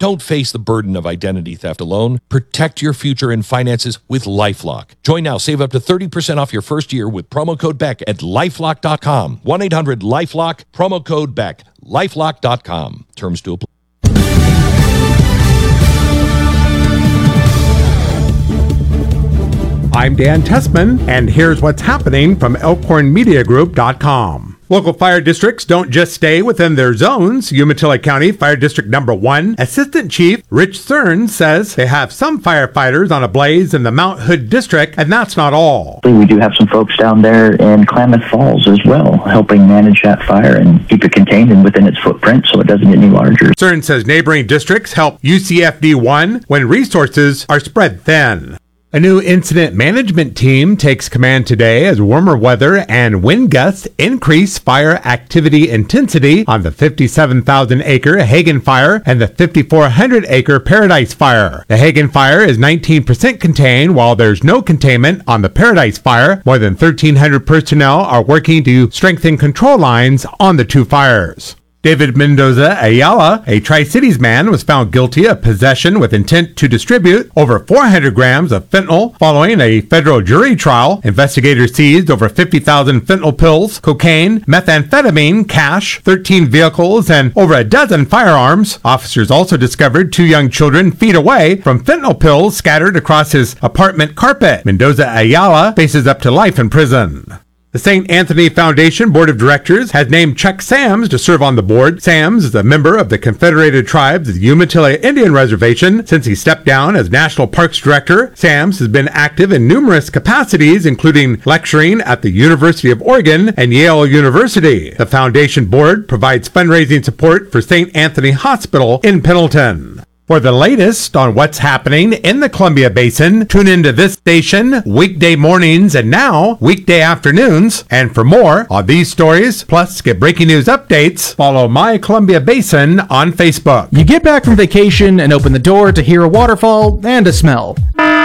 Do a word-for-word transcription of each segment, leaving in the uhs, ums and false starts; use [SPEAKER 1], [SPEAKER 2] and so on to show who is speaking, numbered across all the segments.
[SPEAKER 1] Don't face the burden of identity theft alone. Protect your future and finances with LifeLock. Join now. Save up to thirty percent off your first year with promo code Beck at lifelock dot com. one eight hundred LifeLock, promo code Beck. lifelock dot com. Terms to apply.
[SPEAKER 2] I'm Dan Tessman, and here's what's happening from elkhorn media group dot com. Local fire districts don't just stay within their zones. Umatilla County Fire District Number one Assistant Chief Rich Cern says they have some firefighters on a blaze in the Mount Hood District, and that's not all.
[SPEAKER 3] We do have some folks down there in Klamath Falls as well, helping manage that fire and keep it contained and within its footprint so it doesn't get any larger.
[SPEAKER 2] Cern says neighboring districts help U C F D one when resources are spread thin. A new incident management team takes command today as warmer weather and wind gusts increase fire activity intensity on the fifty-seven thousand acre Hagen Fire and the fifty-four hundred acre Paradise Fire. The Hagen Fire is nineteen percent contained, while there's no containment on the Paradise Fire. More than thirteen hundred personnel are working to strengthen control lines on the two fires. David Mendoza Ayala, a Tri-Cities man, was found guilty of possession with intent to distribute over four hundred grams of fentanyl following a federal jury trial. Investigators seized over fifty thousand fentanyl pills, cocaine, methamphetamine, cash, thirteen vehicles, and over a dozen firearms. Officers also discovered two young children feet away from fentanyl pills scattered across his apartment carpet. Mendoza Ayala faces up to life in prison. The Saint Anthony Foundation Board of Directors has named Chuck Sams to serve on the board. Sams is a member of the Confederated Tribes of the Umatilla Indian Reservation since he stepped down as National Parks Director. Sams has been active in numerous capacities, including lecturing at the University of Oregon and Yale University. The Foundation Board provides fundraising support for Saint Anthony Hospital in Pendleton. For the latest on what's happening in the Columbia Basin, tune into this station weekday mornings and now weekday afternoons. And for more on these stories, plus get breaking news updates, follow My Columbia Basin on Facebook.
[SPEAKER 4] You get back from vacation and open the door to hear a waterfall and a smell.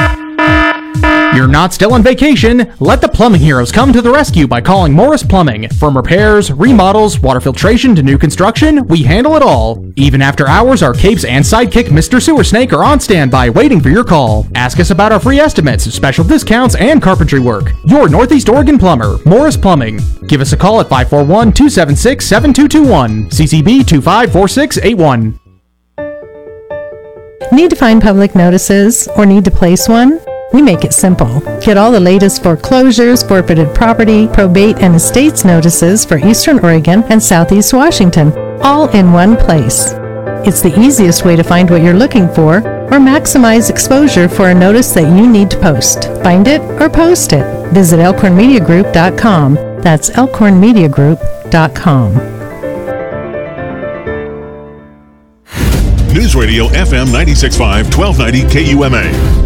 [SPEAKER 4] You're not still on vacation. Let the plumbing heroes come to the rescue by calling Morris Plumbing. From repairs, remodels, water filtration to new construction, we handle it all. Even after hours, our capes and sidekick Mister Sewer Snake are on standby waiting for your call. Ask us about our free estimates, special discounts, and carpentry work. Your Northeast Oregon plumber, Morris Plumbing. Give us a call at five four one, two seven six, seven two two one, C C B two five four six eight one.
[SPEAKER 5] Need to find public notices or need to place one? We make it simple. Get all the latest foreclosures, forfeited property, probate, and estates notices for Eastern Oregon and Southeast Washington, all in one place. It's the easiest way to find what you're looking for or maximize exposure for a notice that you need to post. Find it or post it. Visit elkhorn media group dot com. That's elkhorn media group dot com.
[SPEAKER 6] News Radio F M ninety-six point five, twelve ninety K U M A.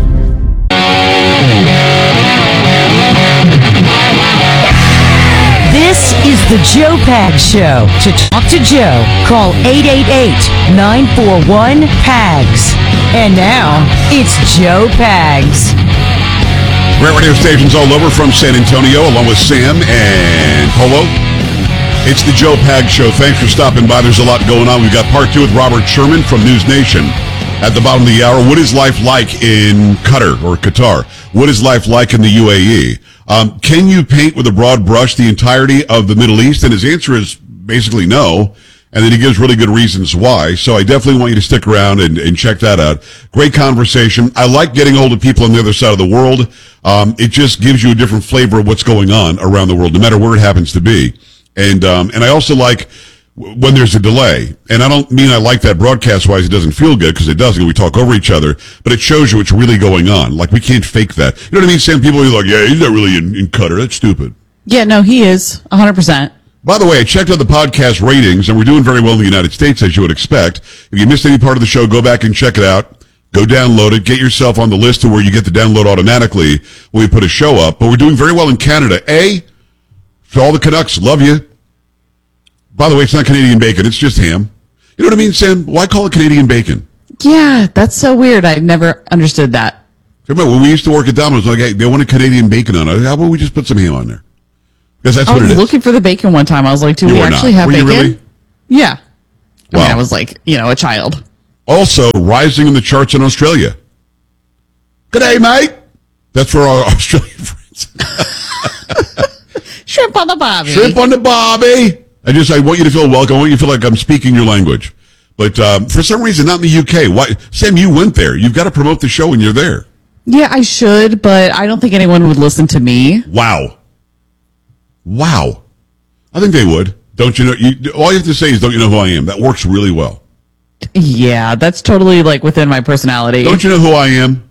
[SPEAKER 7] This is the Joe Pags Show. To talk to Joe, call eight eight eight, nine four one, P A G S. And now, it's Joe Pags.
[SPEAKER 6] Great radio stations all over from San Antonio, along with Sam and Polo. It's the Joe Pags Show. Thanks for stopping by. There's a lot going on. We've got part two with Robert Sherman from News Nation. At the bottom of the hour, what is life like in Qatar or Qatar? What is life like in the U A E? Um, can you paint with a broad brush the entirety of the Middle East? And his answer is basically no. And then he gives really good reasons why. So I definitely want you to stick around and, and check that out. Great conversation. I like getting hold of people on the other side of the world. Um, it just gives you a different flavor of what's going on around the world, no matter where it happens to be. And, um, and I also like when there's a delay. And I don't mean I like that broadcast-wise it doesn't feel good, because it doesn't. We talk over each other. But it shows you what's really going on. Like, we can't fake that. You know what I mean, Sam? People are like, yeah, he's not really in, in Qatar. That's stupid.
[SPEAKER 8] Yeah, no, he is. one hundred percent.
[SPEAKER 6] By the way, I checked out the podcast ratings, and we're doing very well in the United States, as you would expect. If you missed any part of the show, go back and check it out. Go download it. Get yourself on the list to where you get the download automatically when we put a show up. But we're doing very well in Canada. A, for all the Canucks, love you. By the way, it's not Canadian bacon. It's just ham. You know what I mean, Sam? Why call it Canadian bacon?
[SPEAKER 8] Yeah, that's so weird. I never understood that.
[SPEAKER 6] Remember, when we used to work at Domino's, like, hey, they wanted Canadian bacon on it. How about we just put some ham on there? Because that's
[SPEAKER 8] I
[SPEAKER 6] what it is.
[SPEAKER 8] I was looking for the bacon one time. I was like, do
[SPEAKER 6] you
[SPEAKER 8] we
[SPEAKER 6] were
[SPEAKER 8] actually
[SPEAKER 6] not.
[SPEAKER 8] have
[SPEAKER 6] were
[SPEAKER 8] bacon?
[SPEAKER 6] You really?
[SPEAKER 8] Yeah. I
[SPEAKER 6] Wow.
[SPEAKER 8] mean, I was like, you know, a child.
[SPEAKER 6] Also, rising in the charts in Australia. G'day, mate. That's for our Australian friends.
[SPEAKER 8] Shrimp on the bobby.
[SPEAKER 6] Shrimp on the bobby. I just, I want you to feel welcome. I want you to feel like I'm speaking your language. But um, for some reason, not in the U K. Why, Sam, you went there. You've got to promote the show when you're there.
[SPEAKER 8] Yeah, I should, but I don't think anyone would listen to me.
[SPEAKER 6] Wow. Wow. I think they would. Don't you know? You, all you have to say is, don't you know who I am? That works really well.
[SPEAKER 8] Yeah, that's totally like within my personality.
[SPEAKER 6] Don't you know who I am?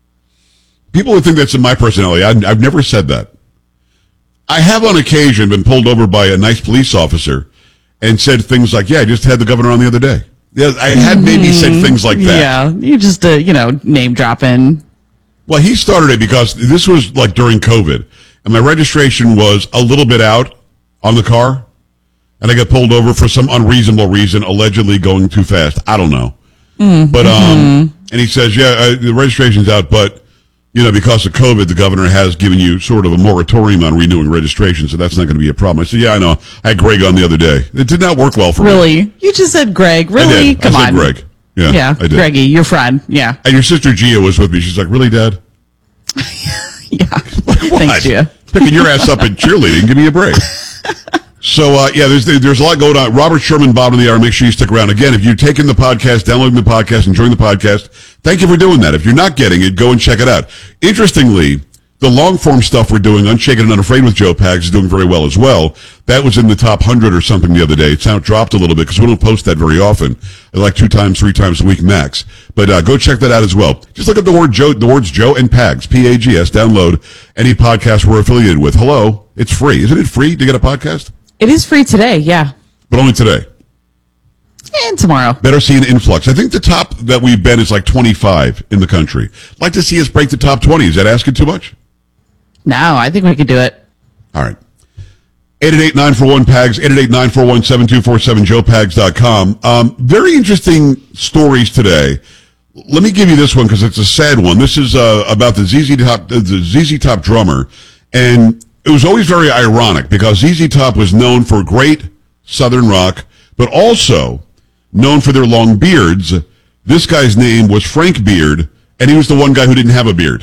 [SPEAKER 6] People would think that's in my personality. I, I've never said that. I have on occasion been pulled over by a nice police officer and said things like, yeah, I just had the governor on the other day. Yeah, I had maybe said things like that.
[SPEAKER 8] Yeah, you just, uh, you know, name dropping.
[SPEAKER 6] Well, he started it because this was like during COVID, and my registration was a little bit out on the car, and I got pulled over for some unreasonable reason, allegedly going too fast. I don't know. Mm-hmm. But, um, and he says, yeah, uh, the registration's out, but, you know, because of COVID, the governor has given you sort of a moratorium on renewing registration, so that's not going to be a problem. I said, yeah, I know. I had Greg on the other day. It did not work well for
[SPEAKER 8] really?
[SPEAKER 6] me.
[SPEAKER 8] Really? You just said Greg. Really?
[SPEAKER 6] I did.
[SPEAKER 8] Come
[SPEAKER 6] I said
[SPEAKER 8] on.
[SPEAKER 6] Greg. Yeah,
[SPEAKER 8] yeah,
[SPEAKER 6] I did.
[SPEAKER 8] Greggy, your friend. Yeah.
[SPEAKER 6] And your sister Gia was with me. She's like, really, Dad?
[SPEAKER 8] Yeah. Thanks, Gia.
[SPEAKER 6] Picking your ass up in cheerleading. Give me a break. So, uh, yeah, there's there's a lot going on. Robert Sherman, bottom of the hour. Make sure you stick around. Again, if you're taking the podcast, downloading the podcast, enjoying the podcast, thank you for doing that. If you're not getting it, go and check it out. Interestingly, the long-form stuff we're doing, Unshaken and Unafraid with Joe Pags, is doing very well as well. That was in the top one hundred or something the other day. It's now dropped a little bit because we don't post that very often. Like two times, three times a week max. But uh, go check that out as well. Just look up the word Joe, the words Joe and Pags, P A G S. Download any podcast we're affiliated with. Hello, it's free. Isn't it free to get a podcast?
[SPEAKER 8] It is free today, yeah.
[SPEAKER 6] But only today.
[SPEAKER 8] And tomorrow.
[SPEAKER 6] Better see an influx. I think the top that we've been is like twenty-five in the country. I'd like to see us break the top twenty. Is that asking too much?
[SPEAKER 8] No, I think we could do it.
[SPEAKER 6] All right. eight eight eight, nine four one, P A G S, eight eight eight, nine four one, seven two four seven, joe pags dot com. Um, very interesting stories today. Let me give you this one because it's a sad one. This is uh, about the Z Z Top, the Z Z Top drummer. And it was always very ironic because Z Z Top was known for great Southern rock, but also known for their long beards. This guy's name was Frank Beard, and he was the one guy who didn't have a beard.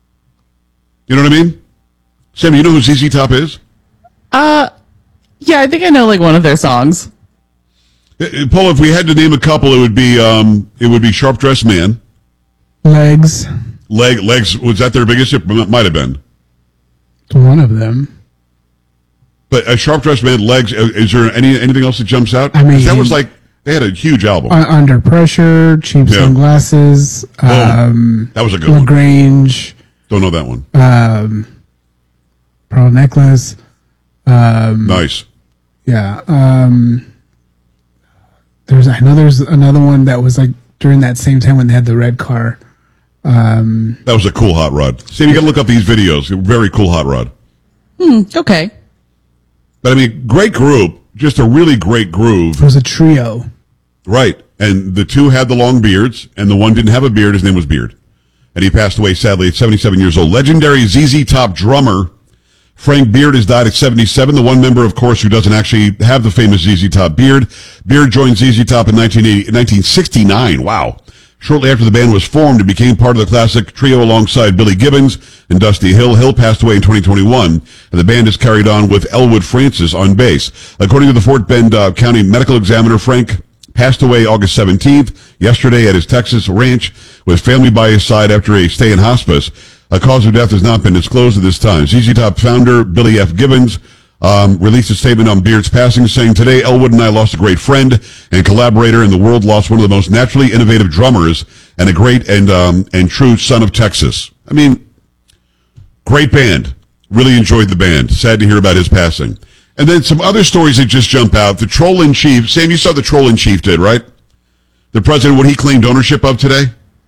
[SPEAKER 6] You know what I mean? Sam, you know who Z Z Top is?
[SPEAKER 8] Uh, yeah, I think I know like one of their songs.
[SPEAKER 6] Uh, Paul, if we had to name a couple, it would be um, it would be Sharp Dressed Man.
[SPEAKER 9] Legs.
[SPEAKER 6] Leg Legs, was that their biggest hit? Might have been.
[SPEAKER 9] One of them.
[SPEAKER 6] But a Sharp Dressed Man, Legs, uh, is there any anything else that jumps out?
[SPEAKER 9] I mean,
[SPEAKER 6] that was like, they had a huge album.
[SPEAKER 9] Uh, Under Pressure, Cheap
[SPEAKER 6] Yeah.
[SPEAKER 9] Sunglasses, um,
[SPEAKER 6] That was a good
[SPEAKER 9] LaGrange,
[SPEAKER 6] one. Don't know that one.
[SPEAKER 9] um, Pearl Necklace. Um,
[SPEAKER 6] Nice.
[SPEAKER 9] Yeah. Um, there's, I know there's another one that was like during that same time when they had the red car. Um,
[SPEAKER 6] That was a cool hot rod. Sam, you got to look up these videos. Very cool hot rod.
[SPEAKER 8] Hmm, okay.
[SPEAKER 6] But I mean, great group. Just a really great groove.
[SPEAKER 9] it was a trio.
[SPEAKER 6] Right. And the two had the long beards, and the one didn't have a beard. His name was Beard. And he passed away, sadly, at seventy-seven years old. Legendary Z Z Top drummer Frank Beard has died at seventy-seven. The one member, of course, who doesn't actually have the famous Z Z Top beard. Beard joined Z Z Top in nineteen sixty-nine. Wow. Shortly after the band was formed, it became part of the classic trio alongside Billy Gibbons and Dusty Hill. Hill passed away in twenty twenty-one, and the band is carried on with Elwood Francis on bass. According to the Fort Bend uh, County Medical Examiner, Frank passed away August seventeenth, yesterday at his Texas ranch, with family by his side after a stay in hospice. A cause of death has not been disclosed at this time. Z Z Top founder Billy F. Gibbons Um, released a statement on Beard's passing, saying, "Today, Elwood and I lost a great friend and collaborator, and the world lost one of the most naturally innovative drummers and a great and um, and true son of Texas." I mean, great band. Really enjoyed the band. Sad to hear about his passing. And then some other stories that just jump out. The Troll-in-Chief. Sam, you saw the Troll-in-Chief did, right? The president, what he claimed ownership of today?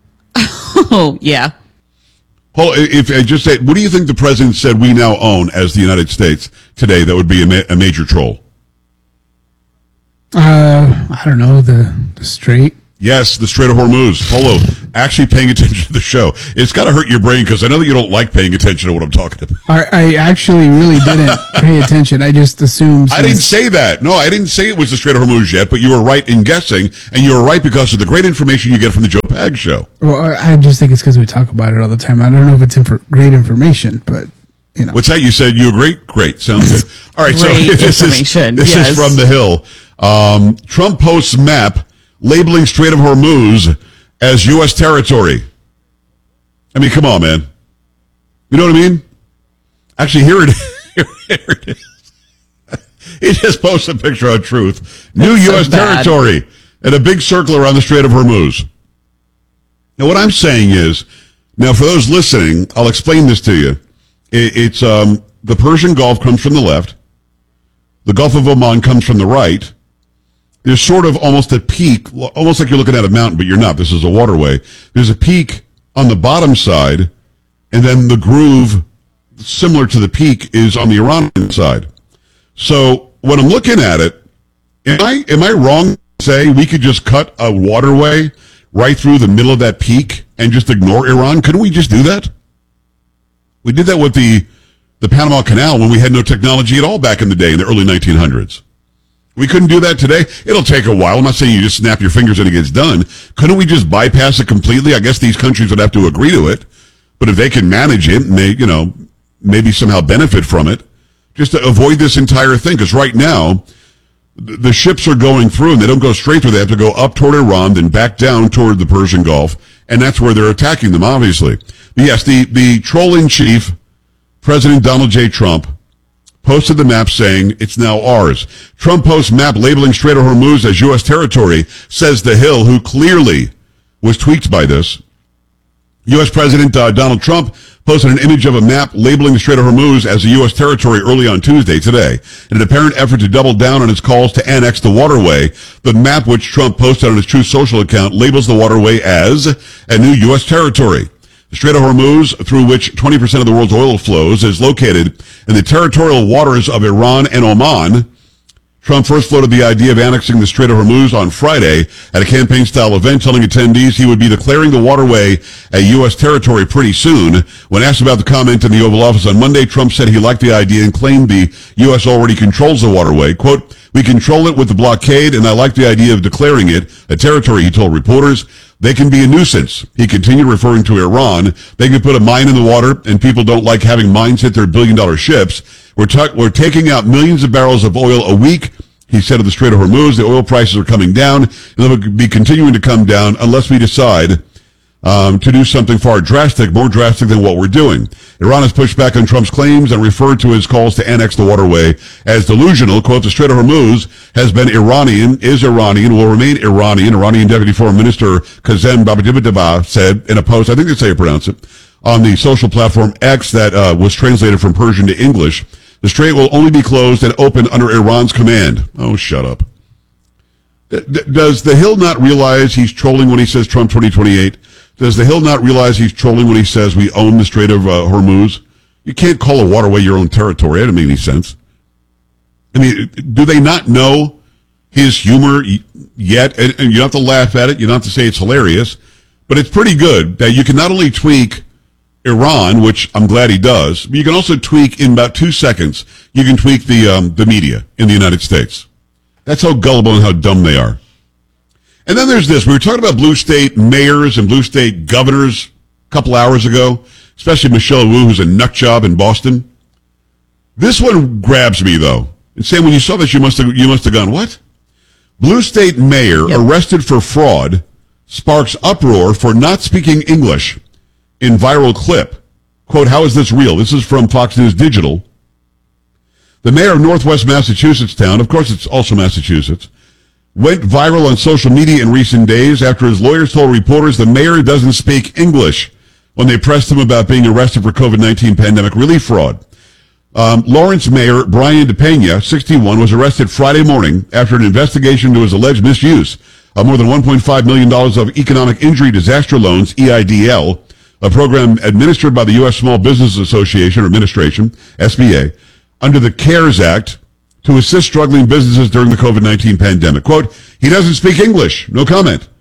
[SPEAKER 8] Oh, yeah.
[SPEAKER 6] Paul, if I just say, what do you think the president said we now own as the United States today that would be a, ma- a major troll?
[SPEAKER 9] Uh, I don't know, the, the straight.
[SPEAKER 6] Yes, the Strait of Hormuz. Polo, actually paying attention to the show. It's got to hurt your brain because I know that you don't like paying attention to what I'm talking about.
[SPEAKER 9] I, I actually really didn't pay attention. I just assumed.
[SPEAKER 6] I didn't say that. No, I didn't say it was the Strait of Hormuz yet, but you were right in guessing, and you were right because of the great information you get from the Joe Pag Show.
[SPEAKER 9] Well, I just think it's because we talk about it all the time. I don't know if it's infor- great information, but, you know.
[SPEAKER 6] What's that? You said you agree? Great. Sounds good. All right,
[SPEAKER 8] Great
[SPEAKER 6] so this
[SPEAKER 8] information.
[SPEAKER 6] is, this
[SPEAKER 8] Yes.
[SPEAKER 6] is from The Hill. Um, Trump posts map labeling Strait of Hormuz as U S territory. I mean, come on, man. You know what I mean? Actually, here it is. Here it is. He just posted a picture on Truth. New
[SPEAKER 8] That's
[SPEAKER 6] U S
[SPEAKER 8] so bad.
[SPEAKER 6] territory and a big circle around the Strait of Hormuz. Now, what I'm saying is, now for those listening, I'll explain this to you. It, it's um, the Persian Gulf comes from the left. The Gulf of Oman comes from the right. There's sort of almost a peak, almost like you're looking at a mountain, but you're not. This is a waterway. There's a peak on the bottom side, and then the groove, similar to the peak, is on the Iranian side. So when I'm looking at it, am I am I wrong to say we could just cut a waterway right through the middle of that peak and just ignore Iran? Couldn't we just do that? We did that with the, the Panama Canal when we had no technology at all back in the day in the early nineteen hundreds. We couldn't do that today. It'll take a while. I'm not saying you just snap your fingers and it gets done. Couldn't we just bypass it completely? I guess these countries would have to agree to it. But if they can manage it and they, you know, maybe somehow benefit from it, just to avoid this entire thing. Because right now, the ships are going through and they don't go straight through. They have to go up toward Iran, then back down toward the Persian Gulf. And that's where they're attacking them, obviously. But yes, the, the trolling chief, President Donald J. Trump, posted the map saying it's now ours. Trump posts map labeling Strait of Hormuz as U S territory, says The Hill, who clearly was tweaked by this. U S President uh, Donald Trump posted an image of a map labeling the Strait of Hormuz as a U S territory early on Tuesday, today, in an apparent effort to double down on his calls to annex the waterway. The map, which Trump posted on his Truth Social account, labels the waterway as a new U S territory. The Strait of Hormuz, through which twenty percent of the world's oil flows, is located in the territorial waters of Iran and Oman. Trump first floated the idea of annexing the Strait of Hormuz on Friday at a campaign-style event, telling attendees he would be declaring the waterway a U S territory pretty soon. When asked about the comment in the Oval Office on Monday, Trump said he liked the idea and claimed the U S already controls the waterway. Quote, "We control it with the blockade, and I like the idea of declaring it a territory," he told reporters. "They can be a nuisance," he continued, referring to Iran. "They can put a mine in the water, and people don't like having mines hit their billion-dollar ships. We're, ta- we're taking out millions of barrels of oil a week," he said of the Strait of Hormuz. "The oil prices are coming down, and they'll be continuing to come down unless we decide um, to do something far drastic, more drastic than what we're doing." Iran has pushed back on Trump's claims and referred to his calls to annex the waterway as delusional. Quote, "The Strait of Hormuz has been Iranian, is Iranian, will remain Iranian," Iranian Deputy Foreign Minister Kazem Babadibadaba said in a post, I think that's how you pronounce it, on the social platform X that uh, was translated from Persian to English. "The strait will only be closed and open under Iran's command." Oh, shut up. D- does the Hill not realize he's trolling when he says Trump twenty twenty-eight? Does the Hill not realize he's trolling when he says we own the Strait of uh, Hormuz? You can't call a waterway your own territory. That doesn't make any sense. I mean, do they not know his humor yet? And, and you don't have to laugh at it. You don't have to say it's hilarious. But it's pretty good that you can not only tweak Iran, which I'm glad he does, but you can also tweak in about two seconds. You can tweak the um, the media in the United States. That's how gullible and how dumb they are. And then there's this. We were talking about blue state mayors and blue state governors a couple hours ago, especially Michelle Wu, who's a nut job in Boston. This one grabs me, though. And Sam, when you saw this, you must have you must have gone, what? Blue state mayor yep. arrested for fraud sparks uproar for not speaking English in viral clip. Quote, "How is this real?" This is from Fox News Digital. The mayor of Northwest Massachusetts town, of course it's also Massachusetts, went viral on social media in recent days after his lawyers told reporters the mayor doesn't speak English when they pressed him about being arrested for COVID nineteen pandemic relief fraud. Um, Lawrence Mayor Brian DePena, sixty-one, was arrested Friday morning after an investigation into his alleged misuse of more than one point five million dollars of economic injury disaster loans, E I D L, a program administered by the U S Small Business Association or Administration, S B A, under the CARES Act to assist struggling businesses during the COVID nineteen pandemic. Quote, "He doesn't speak English. No comment,"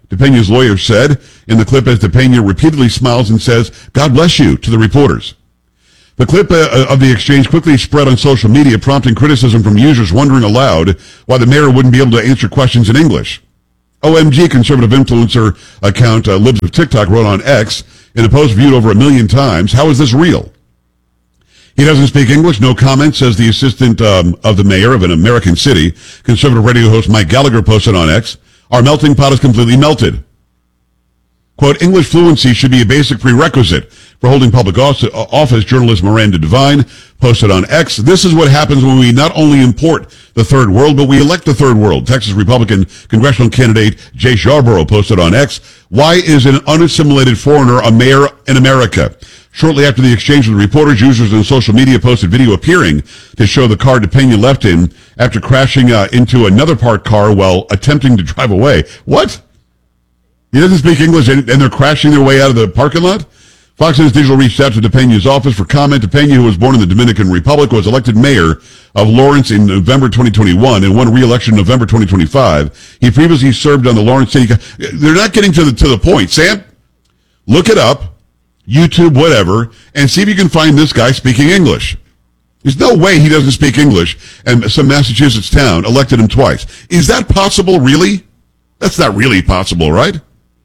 [SPEAKER 6] DePena's lawyer said in the clip as DePena repeatedly smiles and says, "God bless you," to the reporters. The clip uh, of the exchange quickly spread on social media, prompting criticism from users wondering aloud why the mayor wouldn't be able to answer questions in English. O M G conservative influencer account uh, Libs of TikTok wrote on X in a post viewed over a million times, "How is this real? He doesn't speak English, no comment," says the assistant um, of the mayor of an American city. Conservative radio host Mike Gallagher posted on X, "Our melting pot is completely melted." Quote, "English fluency should be a basic prerequisite for holding public office," journalist Miranda Devine posted on X. "This is what happens when we not only import the third world, but we elect the third world." Texas Republican congressional candidate Jay Scarborough posted on X, "Why is an unassimilated foreigner a mayor in America?" Shortly after the exchange with reporters, users on social media posted video appearing to show the car DePena left in after crashing uh, into another parked car while attempting to drive away. What? He doesn't speak English and, and they're crashing their way out of the parking lot? Fox News Digital reached out to DePena's office for comment. DePena, who was born in the Dominican Republic, was elected mayor of Lawrence in November twenty twenty-one and won re-election in November twenty twenty-five. He previously served on the Lawrence City... They're not getting to the, to the point. Sam, look it up, YouTube, whatever, and see if you can find this guy speaking English. There's no way he doesn't speak English, and some Massachusetts town elected him twice. Is that possible, really? That's not really possible, right?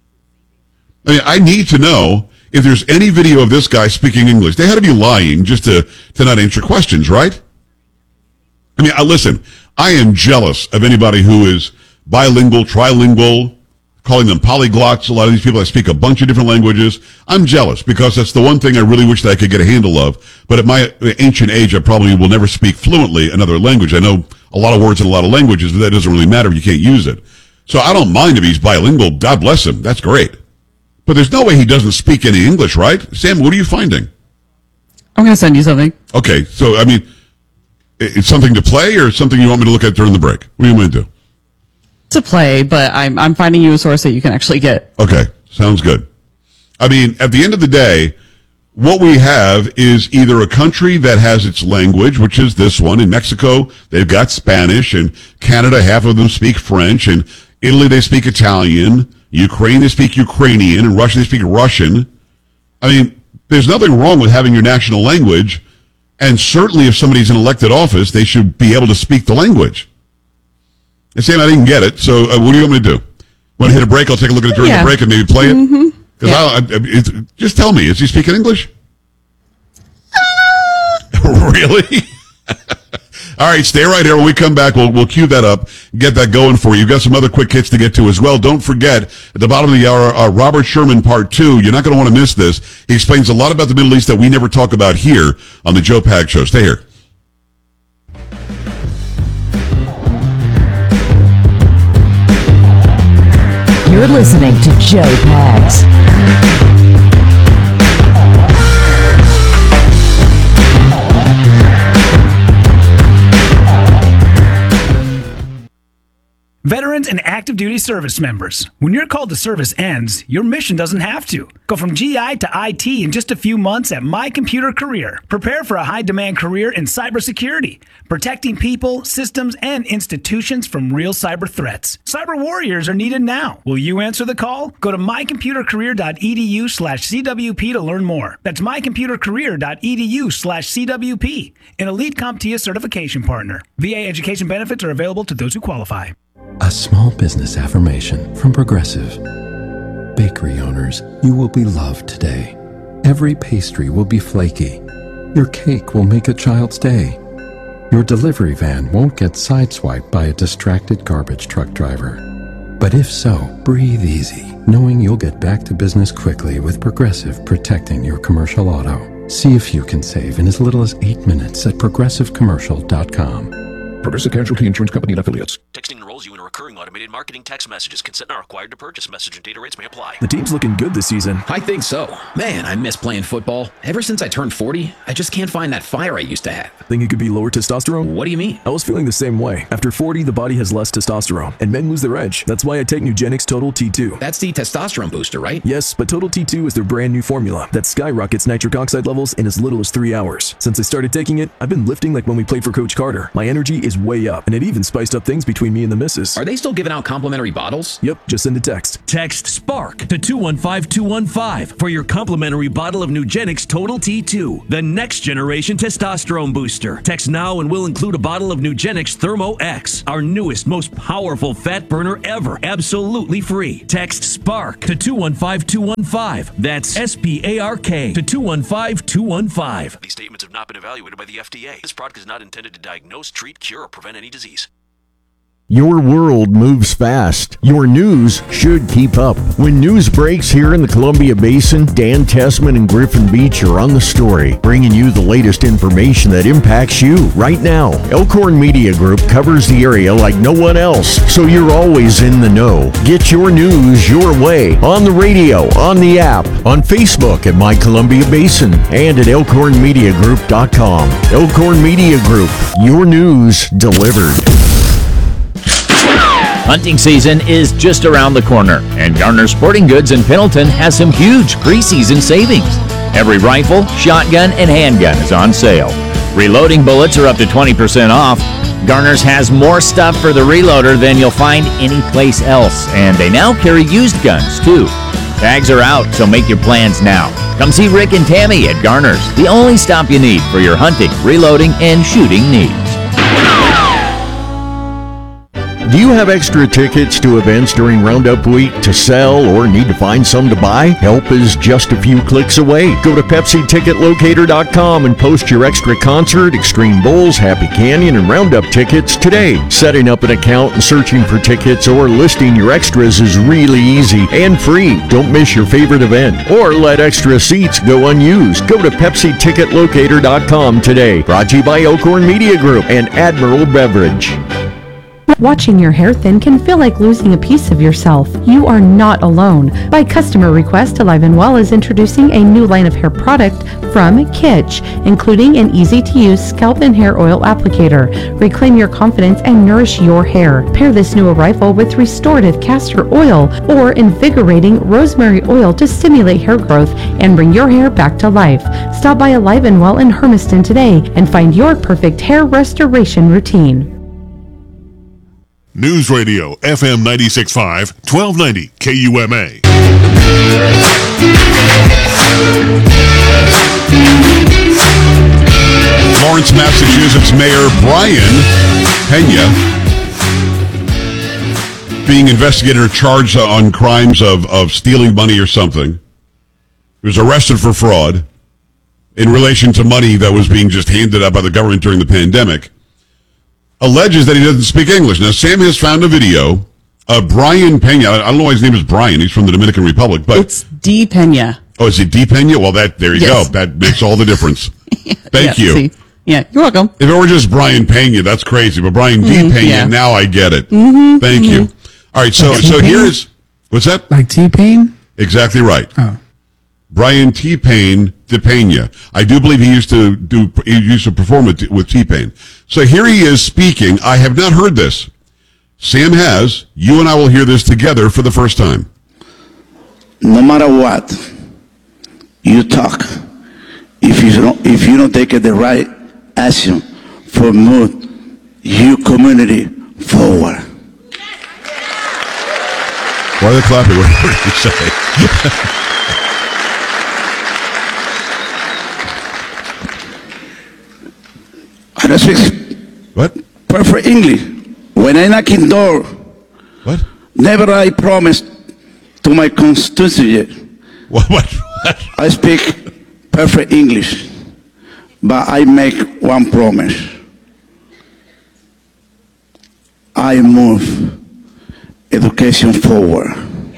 [SPEAKER 6] I mean, I need to know if there's any video of this guy speaking English. They had to be lying just to, to not answer questions, right? I mean, I, listen, I am jealous of anybody who is bilingual, trilingual, calling them polyglots. A lot of these people that speak a bunch of different languages. I'm jealous because that's the one thing I really wish that I could get a handle of. But at my ancient age, I probably will never speak fluently another language. I know a lot of words in a lot of languages, but that doesn't really matter if you can't use it. So I don't mind if he's bilingual. God bless him. That's great. But there's no way he doesn't speak any English, right? Sam, what are you finding?
[SPEAKER 8] I'm going to send you something.
[SPEAKER 6] Okay, so, I mean, it's something to play or something you want me to look at during the break? What do you want me to do?
[SPEAKER 8] To play, but I'm I'm finding you a source that you can actually get.
[SPEAKER 6] Okay, sounds good. I mean, at the end of the day, what we have is either a country that has its language, which is this one. In Mexico, they've got Spanish, and Canada, half of them speak French, and Italy, they speak Italian. Ukraine, they speak Ukrainian, and Russia, they speak Russian. I mean, there's nothing wrong with having your national language, and certainly if somebody's in elected office, they should be able to speak the language. And Sam, I didn't get it, so uh, what do you want me to do? Want to hit a break? I'll take a look at it during
[SPEAKER 8] yeah.
[SPEAKER 6] the break and maybe play it?
[SPEAKER 8] Mm-hmm.
[SPEAKER 6] Because yeah. I, I, it's, just tell me, is he speaking English? Uh. Really? All right, stay right here. When we come back, we'll we'll cue that up, get that going for you. You've got some other quick hits to get to as well. Don't forget, at the bottom of the hour, uh, Robert Sherman Part two. You're not going to want to miss this. He explains a lot about the Middle East that we never talk about here on the Joe Pag Show. Stay here.
[SPEAKER 7] You're listening to Joe Pags.
[SPEAKER 10] Veterans and active duty service members, when your call to service ends, your mission doesn't have to. Go from G I to I T in just a few months at My Computer Career. Prepare for a high-demand career in cybersecurity, protecting people, systems, and institutions from real cyber threats. Cyber warriors are needed now. Will you answer the call? Go to mycomputercareer.edu slash CWP to learn more. That's mycomputercareer.edu slash CWP, an elite CompTIA certification partner. V A education benefits are available to those who qualify.
[SPEAKER 11] A small business affirmation from Progressive. Bakery owners, you will be loved today. Every pastry will be flaky. Your cake will make a child's day. Your delivery van won't get sideswiped by a distracted garbage truck driver. But if so, breathe easy, knowing you'll get back to business quickly with Progressive protecting your commercial auto. See if you can save in as little as eight minutes at progressive commercial dot com.
[SPEAKER 12] Progressive Casualty Insurance Company and Affiliates.
[SPEAKER 13] Texting enrolls you in a recurring automated marketing text messages. Consent not required to purchase. Message and data rates may apply.
[SPEAKER 12] The team's looking good this season.
[SPEAKER 14] I think so. Man, I miss playing football. Ever since I turned forty, I just can't find that fire I used to have.
[SPEAKER 12] Think it could be lower testosterone?
[SPEAKER 14] What do you mean?
[SPEAKER 12] I was feeling the same way. After forty, the body has less testosterone, and men lose their edge. That's why I take Nugenix Total T two.
[SPEAKER 14] That's the testosterone booster, right?
[SPEAKER 12] Yes, but Total T two is their brand new formula that skyrockets nitric oxide levels in as little as three hours. Since I started taking it, I've been lifting like when we played for Coach Carter. My energy is is way up, and it even spiced up things between me and the missus.
[SPEAKER 14] Are they still giving out complimentary bottles?
[SPEAKER 12] Yep, just send a text.
[SPEAKER 15] Text SPARK to two one five two one five for your complimentary bottle of Nugenix Total T two, the next generation testosterone booster. Text now and we'll include a bottle of Nugenix Thermo X, our newest, most powerful fat burner ever, absolutely free. Text SPARK to two one five two one five. That's S P A R K to two one five two one five.
[SPEAKER 13] These statements have not been evaluated by the F D A. This product is not intended to diagnose, treat, cure, or prevent any disease.
[SPEAKER 16] Your world moves fast. Your news should keep up. When news breaks here in the Columbia Basin, Dan Tessman and Griffin Beach are on the story, bringing you the latest information that impacts you right now. Elkhorn Media Group covers the area like no one else, so you're always in the know. Get your news your way on the radio, on the app, on Facebook at My Columbia Basin, and at elkhorn media group dot com. Elkhorn Media Group, your news delivered.
[SPEAKER 17] Hunting season is just around the corner, and Garner Sporting Goods in Pendleton has some huge preseason savings. Every rifle, shotgun, and handgun is on sale. Reloading bullets are up to twenty percent off. Garner's has more stuff for the reloader than you'll find anyplace else, and they now carry used guns, too. Tags are out, so make your plans now. Come see Rick and Tammy at Garner's, the only stop you need for your hunting, reloading, and shooting needs.
[SPEAKER 16] Do you have extra tickets to events during Roundup Week to sell or need to find some to buy? Help is just a few clicks away. Go to Pepsi Ticket Locator dot com and post your extra concert, Extreme Bowls, Happy Canyon, and Roundup tickets today. Setting up an account and searching for tickets or listing your extras is really easy and free. Don't miss your favorite event or let extra seats go unused. Go to Pepsi Ticket Locator dot com today. Brought to you by Elkhorn Media Group and Admiral Beverage.
[SPEAKER 18] Watching your hair thin can feel like losing a piece of yourself. You are not alone. By customer request, Alive and Well is introducing a new line of hair product from Kitsch, including an easy-to-use scalp and hair oil applicator. Reclaim your confidence and nourish your hair. Pair this new arrival with restorative castor oil or invigorating rosemary oil to stimulate hair growth and bring your hair back to life. Stop by Alive and Well in Hermiston today and find your perfect hair restoration routine.
[SPEAKER 19] News Radio, F M ninety-six point five, twelve ninety K U M A.
[SPEAKER 6] Lawrence, Massachusetts Mayor Brian Pena being investigated or charged on crimes of, of stealing money or something. He was arrested for fraud in relation to money that was being just handed out by the government during the pandemic. Alleges that he doesn't speak English. Now, Sam has found a video of Brian Pena. I don't know why his name is Brian. He's from the Dominican Republic. But
[SPEAKER 8] it's D. Pena.
[SPEAKER 6] Oh, is it D. Pena? Well, that there you
[SPEAKER 8] Yes.
[SPEAKER 6] go. That makes all the difference. Thank
[SPEAKER 8] Yeah,
[SPEAKER 6] you.
[SPEAKER 8] see. Yeah, you're welcome.
[SPEAKER 6] If it were just Brian Pena, that's crazy. But Brian D.
[SPEAKER 8] Mhm,
[SPEAKER 6] Pena,
[SPEAKER 8] yeah.
[SPEAKER 6] now I get it.
[SPEAKER 8] Mhm,
[SPEAKER 6] Thank
[SPEAKER 8] mhm.
[SPEAKER 6] you. All right, so
[SPEAKER 9] Like
[SPEAKER 6] so
[SPEAKER 9] T-Pain?
[SPEAKER 6] here's what's that?
[SPEAKER 9] Like T-Pain?
[SPEAKER 6] Exactly right.
[SPEAKER 9] Oh.
[SPEAKER 6] Brian T-Pain de Pena. I do believe he used to do he used to perform with, with T-Pain. So here he is speaking. I have not heard this. Sam has. You and I will hear this together for the first time.
[SPEAKER 20] No matter what you talk, if you don't if you don't take the right action for move your community forward.
[SPEAKER 6] Why are they clapping? What did you say?
[SPEAKER 20] I don't speak
[SPEAKER 6] what?
[SPEAKER 20] perfect English. When I knock in door,
[SPEAKER 6] what?
[SPEAKER 20] Never I promise to my constituency.
[SPEAKER 6] What, what, what?
[SPEAKER 20] I speak perfect English, but I make one promise. I move education forward.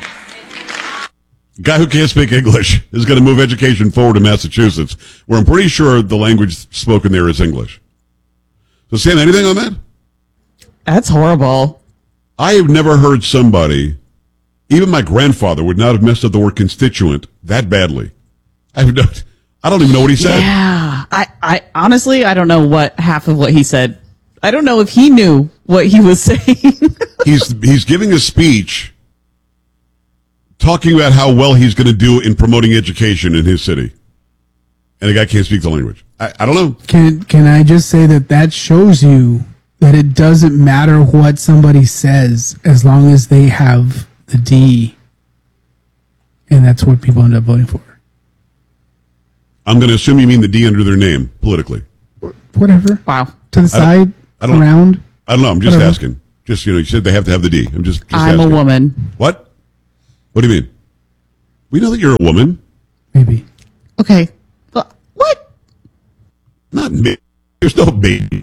[SPEAKER 6] Guy who can't speak English is going to move education forward in Massachusetts, where I'm pretty sure the language spoken there is English. So, Sam, anything on that?
[SPEAKER 8] That's horrible.
[SPEAKER 6] I have never heard somebody, even my grandfather, would not have messed up the word constituent that badly. I have no, I don't even know what he said.
[SPEAKER 8] Yeah. I, I honestly, I don't know what half of what he said. I don't know if he knew what he was saying.
[SPEAKER 6] he's he's giving a speech talking about how well he's going to do in promoting education in his city. And the guy can't speak the language. I, I don't know.
[SPEAKER 9] Can can I just say that that shows you that it doesn't matter what somebody says as long as they have the D, and that's what people end up voting for.
[SPEAKER 6] I'm going to assume you mean the D under their name politically.
[SPEAKER 9] Whatever.
[SPEAKER 8] Wow.
[SPEAKER 9] To the
[SPEAKER 6] I
[SPEAKER 9] side,
[SPEAKER 6] don't, I don't,
[SPEAKER 9] around.
[SPEAKER 6] I don't know. I'm just
[SPEAKER 9] whatever.
[SPEAKER 6] asking. Just, you know, you said they have to have the D. I'm just, just
[SPEAKER 8] I'm
[SPEAKER 6] asking.
[SPEAKER 8] a woman.
[SPEAKER 6] What? What do you mean? We know that you're a woman.
[SPEAKER 9] Maybe.
[SPEAKER 8] Okay. But what?
[SPEAKER 6] Not me. There's no baby.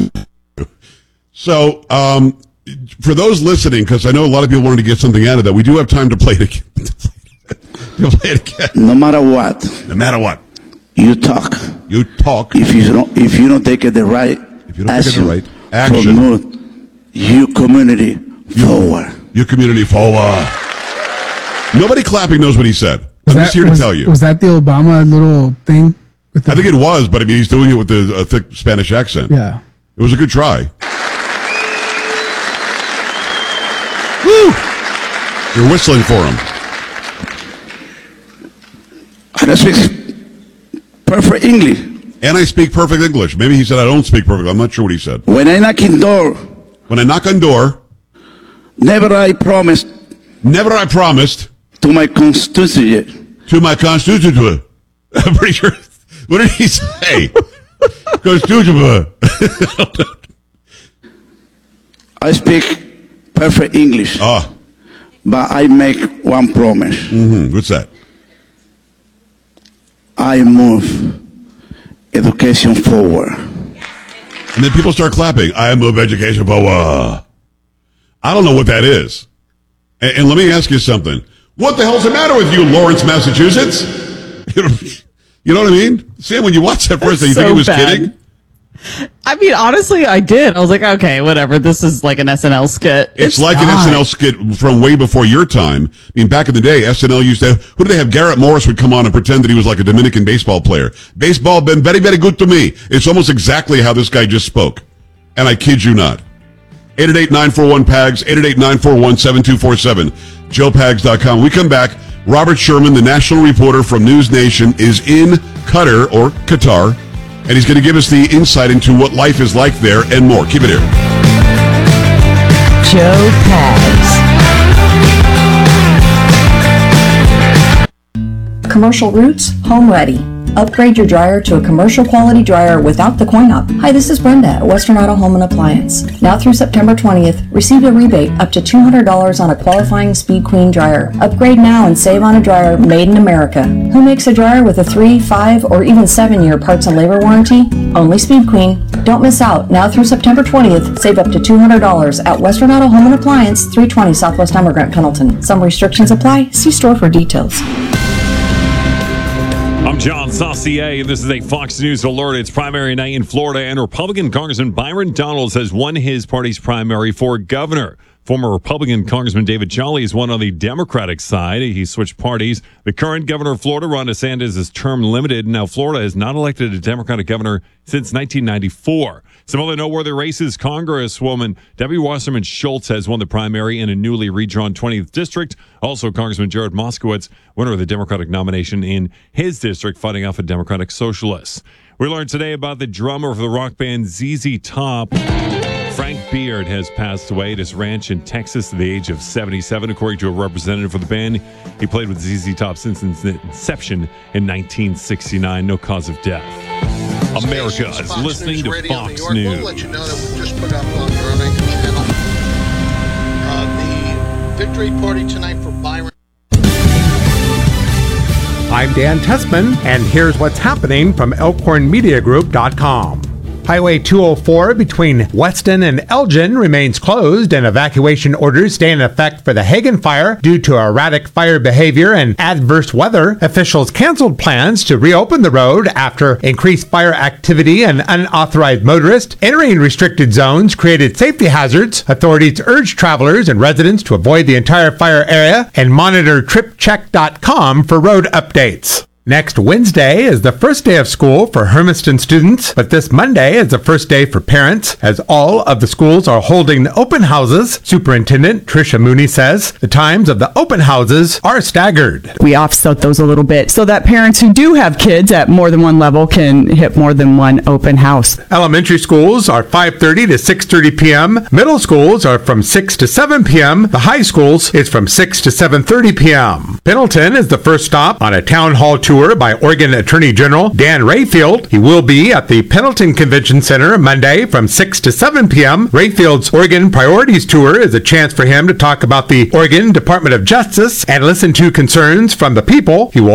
[SPEAKER 6] So, um, for those listening, because I know a lot of people wanted to get something out of that, we do have time to play it again. You'll play it again.
[SPEAKER 20] No matter what.
[SPEAKER 6] No matter what.
[SPEAKER 20] You talk.
[SPEAKER 6] You talk.
[SPEAKER 20] If you don't, if you don't take it the right
[SPEAKER 6] If you don't
[SPEAKER 20] action,
[SPEAKER 6] take it the right action.
[SPEAKER 20] to move your community forward.
[SPEAKER 6] Your community forward. Nobody clapping knows what he said.
[SPEAKER 9] Was
[SPEAKER 6] I'm
[SPEAKER 9] that,
[SPEAKER 6] just here
[SPEAKER 9] was,
[SPEAKER 6] to tell you.
[SPEAKER 9] Was that the Obama little thing? With the,
[SPEAKER 6] I think it was, but I mean, he's doing it with a, a thick Spanish accent.
[SPEAKER 9] Yeah.
[SPEAKER 6] It was a good try. Woo! You're whistling for him.
[SPEAKER 20] I don't speak perfect English.
[SPEAKER 6] And I speak perfect English. Maybe he said I don't speak perfect. I'm not sure what he said.
[SPEAKER 20] When I knock in door,
[SPEAKER 6] When I knock on door,
[SPEAKER 20] never I promised
[SPEAKER 6] never I promised
[SPEAKER 20] to my constituency.
[SPEAKER 6] to my constituent. I'm pretty sure. What did he say? Constituent.
[SPEAKER 20] I speak perfect English.
[SPEAKER 6] Ah.
[SPEAKER 20] But I make one promise.
[SPEAKER 6] Mm-hmm. What's that?
[SPEAKER 20] I move education forward.
[SPEAKER 6] And then people start clapping. I move education forward. I don't know what that is. And, and let me ask you something. What the hell's the matter with you, Lawrence, Massachusetts? You know, you know what I mean? Sam, when you watch that first, you
[SPEAKER 8] so
[SPEAKER 6] think he was
[SPEAKER 8] bad.
[SPEAKER 6] kidding?
[SPEAKER 8] I mean, honestly, I did. I was like, okay, whatever. This is like an S N L skit.
[SPEAKER 6] It's, like an
[SPEAKER 8] not.
[SPEAKER 6] S N L skit from way before your time. I mean, back in the day, S N L used to have, who did they have? Garrett Morris would come on and pretend that he was like a Dominican baseball player. Baseball been very, very good to me. It's almost exactly how this guy just spoke. And I kid you not. eight eight eight, nine four one, P A G S, eight eight eight, nine four one, seven two four seven, joe pags dot com. We come back. Robert Sherman, the national reporter from News Nation, is in Qatar, or Qatar, and he's going to give us the insight into what life is like there and more. Keep it here.
[SPEAKER 7] Joe Pags.
[SPEAKER 21] Commercial Roots, home ready. Upgrade your dryer to a commercial quality dryer without the coin-op. Hi, this is Brenda at Western Auto Home and Appliance. Now through September twentieth, receive a rebate up to two hundred dollars on a qualifying Speed Queen dryer. Upgrade now and save on a dryer made in America. Who makes a dryer with a three, five, or even seven year parts and labor warranty? Only Speed Queen. Don't miss out. Now through September twentieth, save up to two hundred dollars at Western Auto Home and Appliance, three twenty Southwest Emigrant, Pendleton. Some restrictions apply. See store for details.
[SPEAKER 22] I'm John Saucier, and this is a Fox News alert. It's primary night in Florida, and Republican Congressman Byron Donalds has won his party's primary for governor. Former Republican Congressman David Jolly is one on the Democratic side. He switched parties. The current governor of Florida, Ron DeSantis, is term limited. Now, Florida has not elected a Democratic governor since nineteen ninety-four. Some other noteworthy races. Congresswoman Debbie Wasserman Schultz has won the primary in a newly redrawn twentieth district. Also, Congressman Jared Moskowitz, winner of the Democratic nomination in his district, fighting off a Democratic socialist. We learned today about the drummer of the rock band Z Z Top. Frank Beard has passed away at his ranch in Texas at the age of seventy-seven, according to a representative for the band. He played with Z Z Top since its inception in nineteen sixty-nine. No cause of death. America is
[SPEAKER 23] Fox
[SPEAKER 22] listening
[SPEAKER 23] News
[SPEAKER 22] to
[SPEAKER 23] Radio
[SPEAKER 22] Fox
[SPEAKER 23] New York.
[SPEAKER 22] News.
[SPEAKER 23] We'll let you know that we just put up on the Romantic channel uh, the victory party tonight for Byron.
[SPEAKER 2] I'm Dan Tessman, and here's what's happening from elkhorn media group dot com. Highway two oh four between Weston and Elgin remains closed, and evacuation orders stay in effect for the Hagen fire due to erratic fire behavior and adverse weather. Officials canceled plans to reopen the road after increased fire activity and unauthorized motorists entering restricted zones created safety hazards. Authorities urge travelers and residents to avoid the entire fire area and monitor trip check dot com for road updates. Next Wednesday is the first day of school for Hermiston students, but this Monday is the first day for parents, as all of the schools are holding open houses. Superintendent Tricia Mooney says the times of the open houses are staggered.
[SPEAKER 1] We offset those a little bit so that parents who do have kids at more than one level can hit more than one open house.
[SPEAKER 2] Elementary schools are five thirty to six thirty p.m. Middle schools are from six to seven p.m. The high schools is from six to seven thirty p.m. Pendleton is the first stop on a town hall tour by Oregon Attorney General Dan Rayfield. He will be at the Pendleton Convention Center Monday from six to seven p.m. Rayfield's Oregon Priorities Tour is a chance for him to talk about the Oregon Department of Justice and listen to concerns from the people. He will